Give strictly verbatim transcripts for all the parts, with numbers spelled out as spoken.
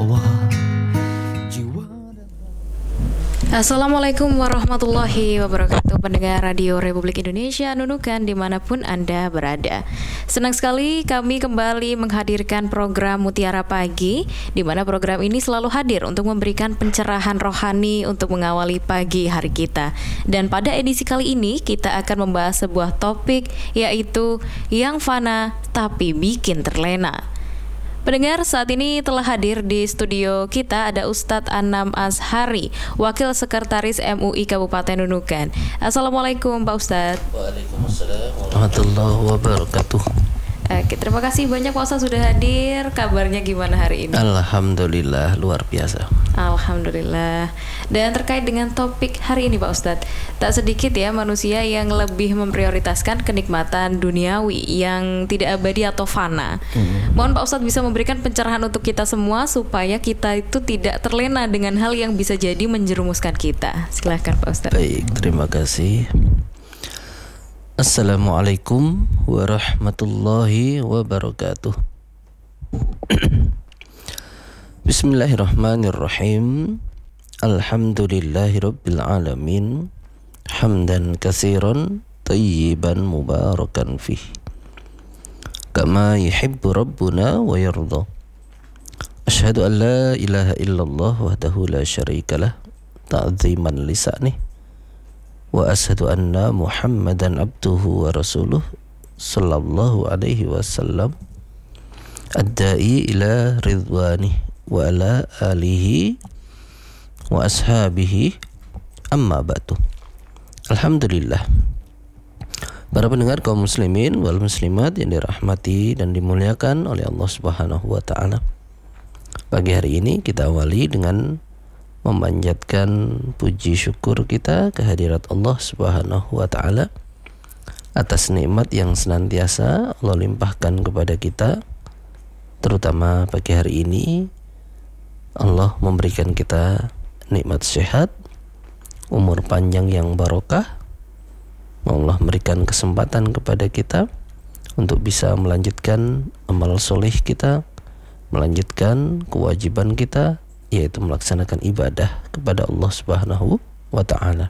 dakwah jiwa. Assalamualaikum warahmatullahi wabarakatuh. Pendengar Radio Republik Indonesia Nunukan dimanapun Anda berada, senang sekali kami kembali menghadirkan program Mutiara Pagi, di mana program ini selalu hadir untuk memberikan pencerahan rohani untuk mengawali pagi hari kita. Dan pada edisi kali ini kita akan membahas sebuah topik, yaitu yang fana tapi bikin terlena. Pendengar, saat ini telah hadir di studio kita ada Ustadz Anam Azhari, Wakil Sekretaris M U I Kabupaten Nunukan. Assalamualaikum Pak Ustadz. Waalaikumsalam warahmatullahi wabarakatuh. Oke, terima kasih banyak Pak Ustadz sudah hadir. Kabarnya gimana hari ini? Alhamdulillah, luar biasa. Alhamdulillah. Dan terkait dengan topik hari ini Pak Ustadz, tak sedikit ya manusia yang lebih memprioritaskan kenikmatan duniawi yang tidak abadi atau fana. hmm. Mohon Pak Ustadz bisa memberikan pencerahan untuk kita semua supaya kita itu tidak terlena dengan hal yang bisa jadi menjerumuskan kita. Silakan Pak Ustadz. Baik, terima kasih. Assalamualaikum warahmatullahi wabarakatuh. Bismillahirrahmanirrahim. Alhamdulillahirabbil alamin. Hamdan katsiran tayyiban mubarakan fih. Kama yuhibbu rabbuna wa yarda. Asyhadu an la ilaha illallah wahdahu la syarikalah ta'ziman lisani. Wa ashadu anna Muhammadan abduhu wa rasuluh sallallahu alaihi wasallam ad-da'i ila ridwani wa ala alihi wa ashabihi amma ba'du. Alhamdulillah. Para pendengar kaum muslimin wal muslimat yang dirahmati dan dimuliakan oleh Allah Subhanahu wa taala. Pagi hari ini kita awali dengan memanjatkan puji syukur kita kehadirat Allah Subhanahu wa taala atas nikmat yang senantiasa Allah limpahkan kepada kita, terutama pagi hari ini Allah memberikan kita nikmat sehat, umur panjang yang barokah. Allah memberikan kesempatan kepada kita untuk bisa melanjutkan amal soleh kita, melanjutkan kewajiban kita, yaitu melaksanakan ibadah kepada Allah Subhanahu wa ta'ala.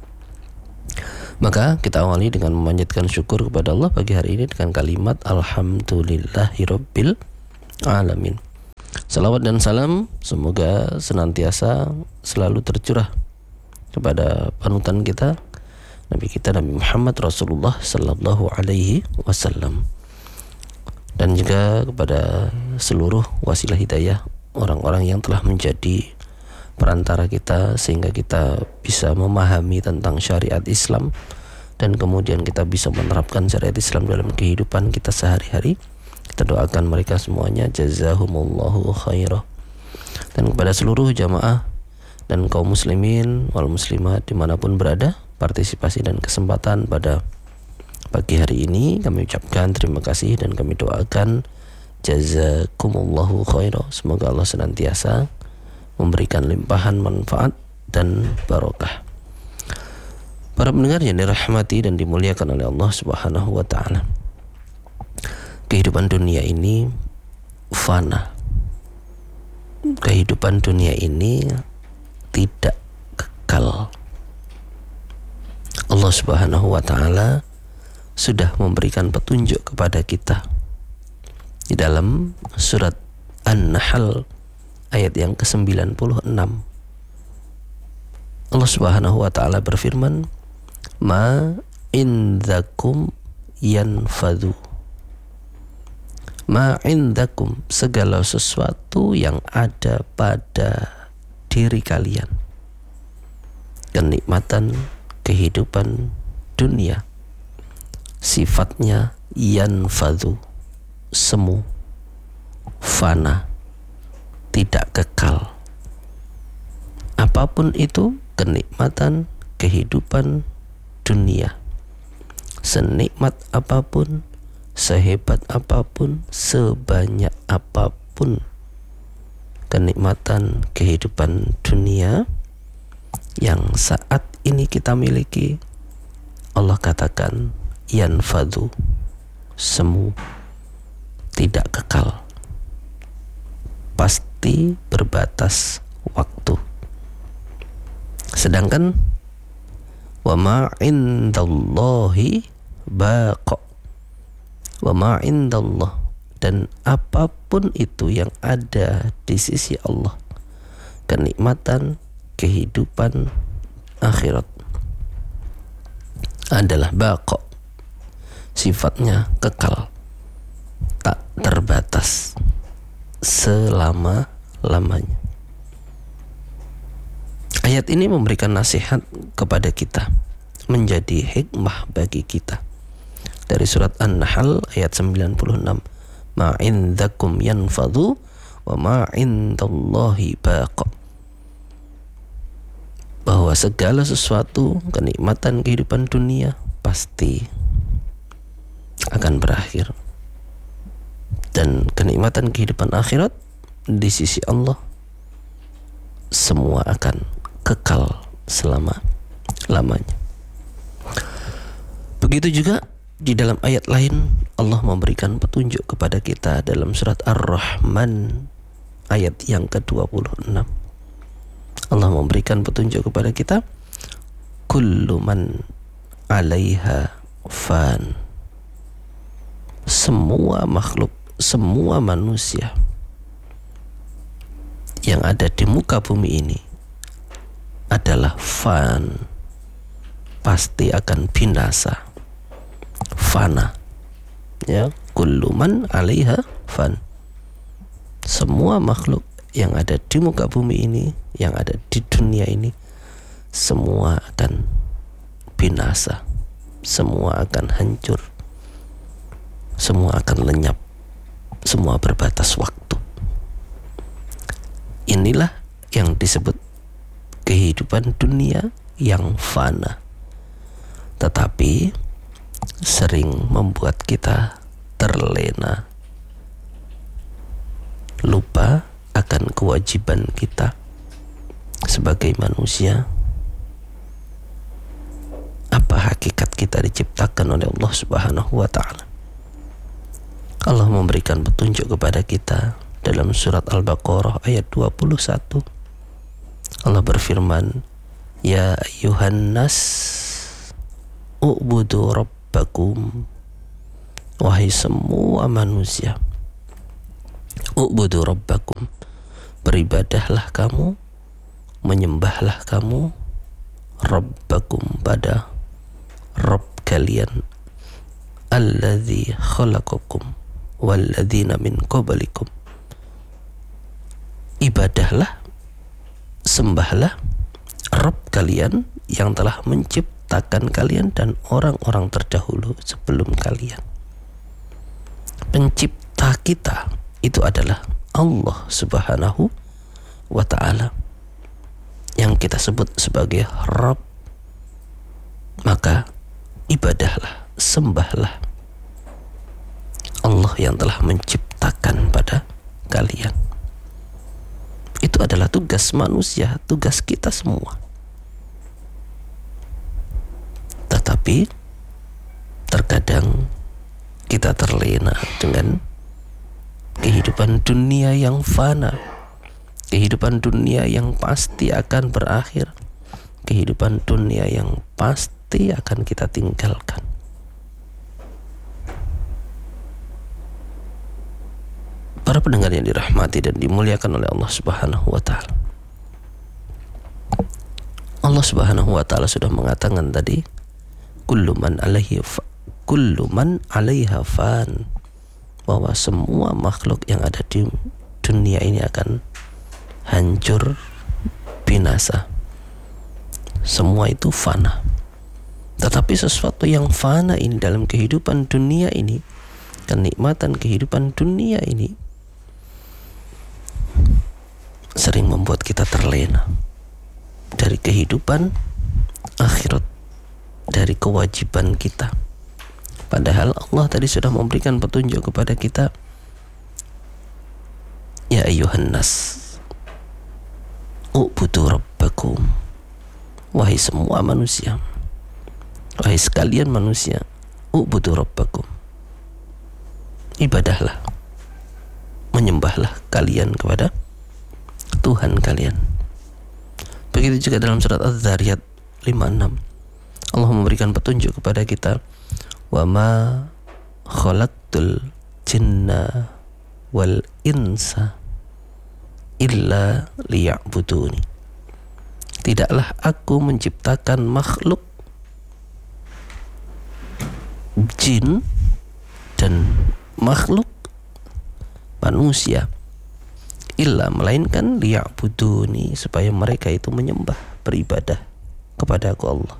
Maka kita awali dengan memanjatkan syukur kepada Allah pagi hari ini dengan kalimat Alhamdulillahirabbil alamin. Salawat dan salam semoga senantiasa selalu tercurah kepada panutan kita, Nabi kita Nabi Muhammad Rasulullah sallallahu alaihi wasallam, dan juga kepada seluruh wasilah hidayah, orang-orang yang telah menjadi perantara kita sehingga kita bisa memahami tentang syariat Islam dan kemudian kita bisa menerapkan syariat Islam dalam kehidupan kita sehari-hari. Kita doakan mereka semuanya jazahumullahu khairah. Dan kepada seluruh jamaah dan kaum muslimin wal muslimat dimanapun berada, partisipasi dan kesempatan pada pagi hari ini kami ucapkan terima kasih dan kami doakan jazakumullahu khairah. Semoga Allah senantiasa memberikan limpahan manfaat dan barokah. Para pendengar yang dirahmati dan dimuliakan oleh Allah Subhanahu wa taala, kehidupan dunia ini fana. Kehidupan dunia ini tidak kekal. Allah Subhanahu wa taala sudah memberikan petunjuk kepada kita di dalam surat An-Nahl ayat yang ke sembilan puluh enam. Allah Subhanahu wa taala berfirman, "Ma indakum yanfadu." Ma indakum, segala sesuatu yang ada pada diri kalian. Kenikmatan kehidupan dunia sifatnya yanfadu, semu, fana, tidak kekal. Apapun itu kenikmatan kehidupan dunia, senikmat apapun, sehebat apapun, sebanyak apapun kenikmatan kehidupan dunia yang saat ini kita miliki, Allah katakan yanfadu, semu, tidak kekal, pasti ber, berbatas waktu. Sedangkan wa ma indallahi baqa, wa ma indallah, dan apapun itu yang ada di sisi Allah, kenikmatan kehidupan akhirat, adalah baqa, sifatnya kekal, tak terbatas, selama-lamanya. Ayat ini memberikan nasihat kepada kita, menjadi hikmah bagi kita. Dari surat An-Nahl ayat sembilan puluh enam, ma indakum yanfadhu wa ma indallahi baqa, bahwa segala sesuatu, kenikmatan kehidupan dunia pasti akan berakhir, dan kenikmatan kehidupan akhirat di sisi Allah semua akan kekal selama-lamanya. Begitu juga di dalam ayat lain Allah memberikan petunjuk kepada kita dalam surat Ar-Rahman ayat yang ke dua puluh enam. Allah memberikan petunjuk kepada kita, kullu man 'alaiha fan, semua makhluk, semua manusia yang ada di muka bumi ini adalah fan, pasti akan binasa, fana. Ya, kullu man 'alaiha fan, semua makhluk yang ada di muka bumi ini, yang ada di dunia ini, semua akan binasa, semua akan hancur, semua akan lenyap, semua berbatas waktu. Inilah yang disebut kehidupan dunia yang fana, tetapi sering membuat kita terlena, lupa akan kewajiban kita sebagai manusia. Apa hakikat kita diciptakan oleh Allah Subhanahu wa ta'ala? Allah memberikan petunjuk kepada kita dalam surat Al-Baqarah ayat dua puluh satu. Allah berfirman, ya ayyuhan nas u'budu rabbakum, wahai semua manusia, u'budu rabbakum, beribadahlah kamu, menyembahlah kamu, rabbakum, pada Rabb kalian, alladzi khalaqakum walladzina min qablikum. Ibadahlah, sembahlah Rabb kalian yang telah menciptakan kalian dan orang-orang terdahulu sebelum kalian. Pencipta kita itu adalah Allah Subhanahu wa ta'ala, yang kita sebut sebagai Rabb. Maka ibadahlah, sembahlah Allah yang telah menciptakan pada kalian. Itu adalah tugas manusia, tugas kita semua. Tetapi terkadang kita terlena dengan kehidupan dunia yang fana, kehidupan dunia yang pasti akan berakhir, kehidupan dunia yang pasti akan kita tinggalkan. Para pendengar yang dirahmati dan dimuliakan oleh Allah Subhanahu wa ta'ala, Allah Subhanahu wa ta'ala sudah mengatakan tadi, kullu man 'alaihi fa, kullu man 'alaiha fan, bahwa semua makhluk yang ada di dunia ini akan hancur, binasa. Semua itu fana. Tetapi sesuatu yang fana ini dalam kehidupan dunia ini, kenikmatan kehidupan dunia ini, sering membuat kita terlena dari kehidupan akhirat, dari kewajiban kita. Padahal Allah tadi sudah memberikan petunjuk kepada kita, ya ayyuhan nas u'budu rabbakum, wahai semua manusia, wahai sekalian manusia, u'budu rabbakum, ibadahlah, menyembahlah kalian kepada Tuhan kalian. Begitu juga dalam surat Az-Zariyat lima puluh enam, Allah memberikan petunjuk kepada kita, wa ma khalaqtul jinna wal insa illa liya'buduni. Tidaklah aku menciptakan makhluk jin dan makhluk manusia illa, melainkan liya'buduni, supaya mereka itu menyembah, beribadah kepada aku Allah.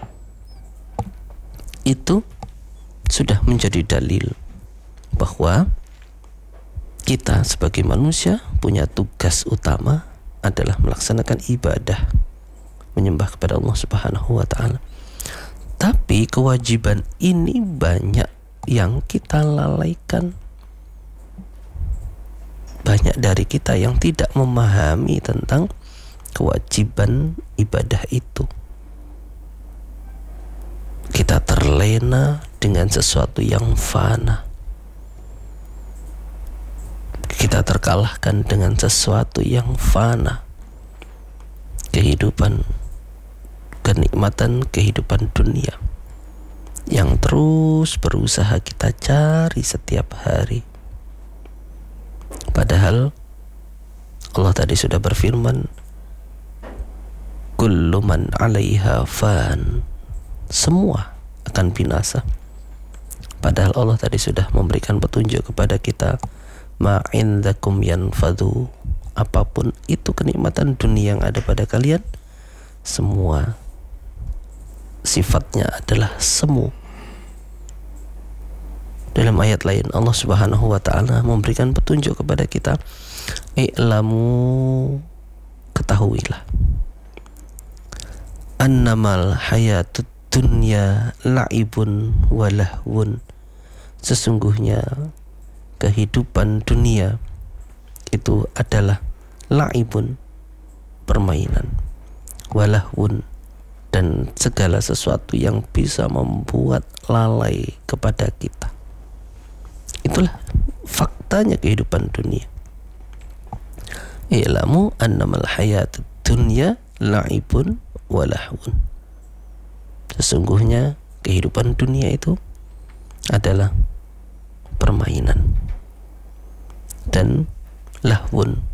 Itu sudah menjadi dalil bahwa kita sebagai manusia punya tugas utama adalah melaksanakan ibadah, menyembah kepada Allah Subhanahu wa taala. Tapi kewajiban ini banyak yang kita lalaikan. Banyak dari kita yang tidak memahami tentang kewajiban ibadah itu. Kita terlena dengan sesuatu yang fana. Kita terkalahkan dengan sesuatu yang fana. Kehidupan, kenikmatan kehidupan dunia yang terus berusaha kita cari setiap hari. Padahal Allah tadi sudah berfirman, kullu man 'alaiha fan, semua akan binasa. Padahal Allah tadi sudah memberikan petunjuk kepada kita, ma indakum yanfadu, apapun itu kenikmatan dunia yang ada pada kalian, semua sifatnya adalah semu. Dalam ayat lain Allah Subhanahu wa taala memberikan petunjuk kepada kita, i'lamu, ketahuilah, annamal hayatud dunya la'ibun wa lahwun, sesungguhnya kehidupan dunia itu adalah la'ibun, permainan, walahwun, dan segala sesuatu yang bisa membuat lalai kepada kita. Itulah faktanya kehidupan dunia. I'lamu annamal hayatud dunya la'ibun walahwun, sesungguhnya kehidupan dunia itu adalah permainan dan lahwun,